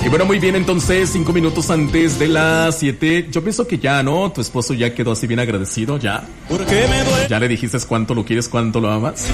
Y bueno, muy bien, entonces, 5 minutos antes de las 7. Yo pienso que ya, ¿no? Tu esposo ya quedó así bien agradecido, ¿ya? ¿Por qué me duele? ¿Ya le dijiste cuánto lo quieres, cuánto lo amas?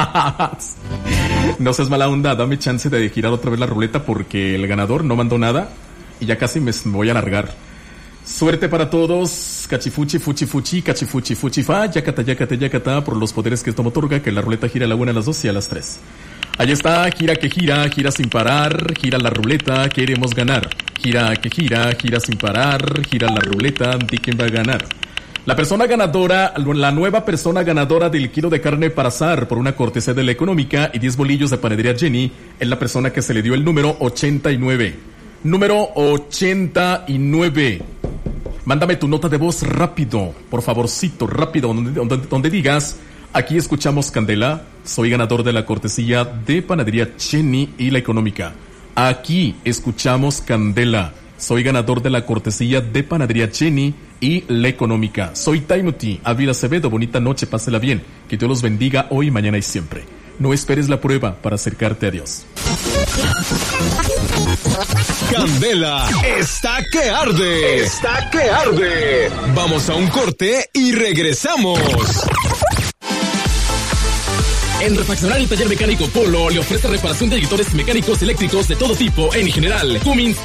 No seas mala onda, dame chance de girar otra vez la ruleta porque el ganador no mandó nada y ya casi me voy a alargar. Suerte para todos, cachifuchi, fuchi, fuchi, cachifuchi, fuchi, fa, yacata, yacata, yacata, por los poderes que esto me otorga, que la ruleta gira a la 1, a las 2 y a las 3. Ahí está, gira que gira sin parar, gira la ruleta, queremos ganar. Gira que gira sin parar, gira la ruleta, di quién va a ganar. La persona ganadora, la nueva persona ganadora del kilo de carne para asar por una cortesía de la Económica y 10 bolillos de panadería Jenny, es la persona que se le dio el número 89. Número 89. Mándame tu nota de voz rápido, por favorcito, rápido, donde digas, aquí escuchamos Candela, soy ganador de la cortesía de panadería Jenny y la Económica. Aquí escuchamos Candela, soy ganador de la cortesía de panadería Jenny y la Económica. Soy Timothy Ávila Acevedo, bonita noche, pásela bien, que Dios los bendiga hoy, mañana y siempre. No esperes la prueba para acercarte a Dios. Candela está que arde. Está que arde. Vamos a un corte y regresamos. En Refaccionario y Taller Mecánico Polo le ofrece reparación de editores mecánicos eléctricos de todo tipo en general. Cummins